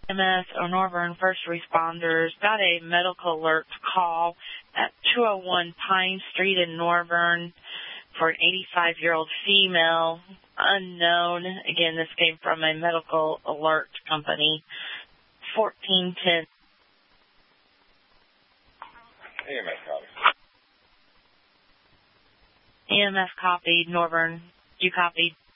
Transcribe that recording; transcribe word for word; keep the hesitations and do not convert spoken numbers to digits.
M S or Northern First Responders got a medical alert call at two oh one Pine Street in Northern for an eighty-five-year-old female, unknown. Again, this came from a medical alert company. fourteen ten. E M S copy. E M S copied. Northern, you copied.